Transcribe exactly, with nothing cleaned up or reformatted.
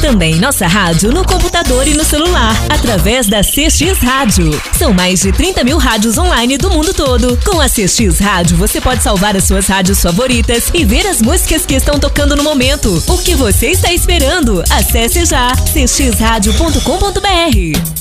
Também nossa rádio no computador e no celular, através da C X Rádio. São mais de trinta mil rádios online do mundo todo. Com a C X Rádio, você pode salvar as suas rádios favoritas e ver as músicas que estão tocando no momento. O que você está esperando? Acesse já c x rádio ponto com ponto b r.